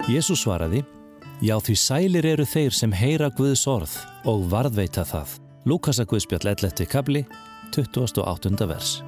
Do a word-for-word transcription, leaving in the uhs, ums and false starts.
Jesús svaraði: Já, því sælir eru þeir sem heyra Guðs orð og varðveita það. Lúkasarguðspjall ellefti kafli, tuttugasta og áttunda vers.